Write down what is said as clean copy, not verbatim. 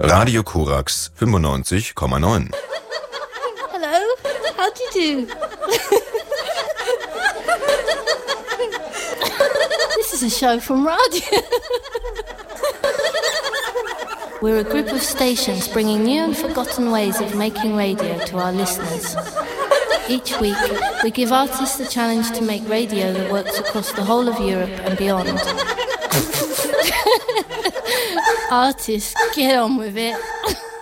Radio Korax 95,9. Hello, how do you do? This is a show from radio. We're a group of stations bringing new and forgotten ways of making radio to our listeners. Each week, we give artists the challenge to make radio that works across the whole of Europe and beyond. Artists, get on with it.